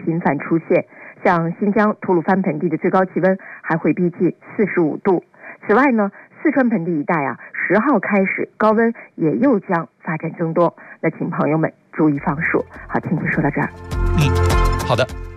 频繁出现，像新疆吐鲁番盆地的最高气温还会逼近45度。此外呢，四川盆地一带10号开始高温也又将发展增多，那请朋友们注意防暑。好，今天说到这儿。 好的。